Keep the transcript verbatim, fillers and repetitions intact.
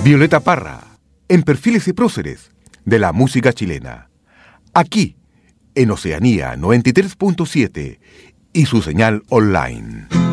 Violeta Parra, en Perfiles y Próceres de la música chilena. Aquí, en Oceanía noventa y tres punto siete y su señal online.